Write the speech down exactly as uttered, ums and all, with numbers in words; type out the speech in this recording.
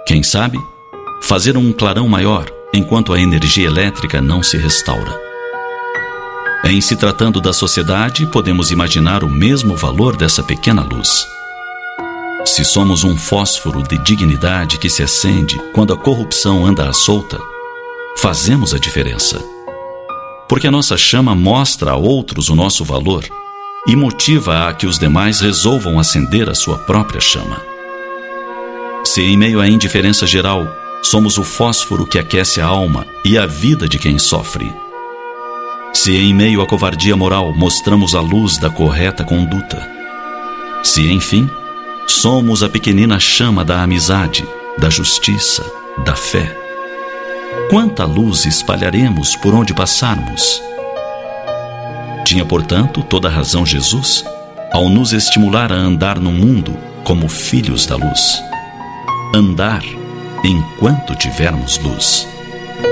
Quem sabe, fazer um clarão maior enquanto a energia elétrica não se restaura. Em se tratando da sociedade, podemos imaginar o mesmo valor dessa pequena luz. Se somos um fósforo de dignidade que se acende quando a corrupção anda à solta, fazemos a diferença. Porque a nossa chama mostra a outros o nosso valor e motiva a que os demais resolvam acender a sua própria chama. Se em meio à indiferença geral, somos o fósforo que aquece a alma e a vida de quem sofre. Se em meio à covardia moral mostramos a luz da correta conduta. Se, enfim, somos a pequenina chama da amizade, da justiça, da fé. Quanta luz espalharemos por onde passarmos? Tinha, portanto, toda a razão Jesus ao nos estimular a andar no mundo como filhos da luz. Andar enquanto tivermos luz.